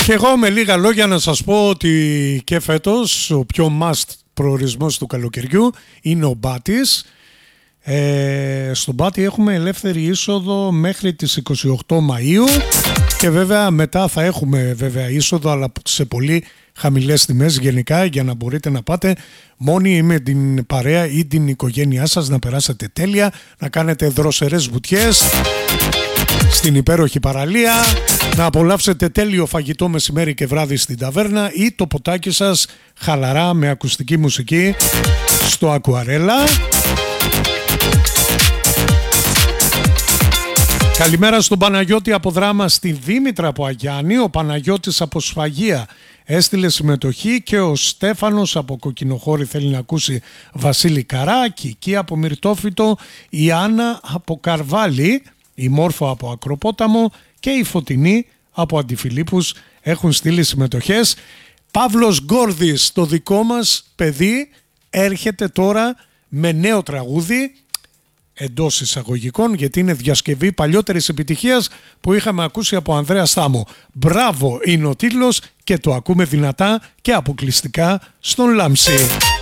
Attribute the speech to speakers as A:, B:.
A: Και εγώ με λίγα λόγια να σας πω ότι και φέτος ο πιο must προορισμός του καλοκαιριού είναι ο Μπάτης. Στον Μπάτη έχουμε ελεύθερη είσοδο μέχρι τις 28 Μαΐου και βέβαια μετά θα έχουμε βέβαια είσοδο, αλλά σε πολύ χαμηλές τιμές γενικά, για να μπορείτε να πάτε μόνοι με την παρέα ή την οικογένειά σας, να περάσετε τέλεια, να κάνετε δροσερές βουτιές στην υπέροχη παραλία, να απολαύσετε τέλειο φαγητό μεσημέρι και βράδυ στην ταβέρνα ή το ποτάκι σας χαλαρά με ακουστική μουσική στο Ακουαρέλα. Καλημέρα στον Παναγιώτη από Δράμα, στη Δήμητρα από Αγιάννη. Ο Παναγιώτης από Σφαγεία έστειλε συμμετοχή και ο Στέφανος από Κοκκινοχώρη θέλει να ακούσει Βασίλη Καράκη. Εκεί από Μυρτόφυτο η Άννα από Καρβάλι, η Μόρφο από Ακροπόταμο και η Φωτεινή από Αντιφιλίππους έχουν στείλει συμμετοχές. Παύλος Γκόρδης, το δικό μας παιδί, έρχεται τώρα με νέο τραγούδι, εντός εισαγωγικών, γιατί είναι διασκευή παλιότερης επιτυχίας που είχαμε ακούσει από Ανδρέα Στάμο. Μπράβο είναι ο τίτλος και το ακούμε δυνατά και αποκλειστικά στον Λάμψη.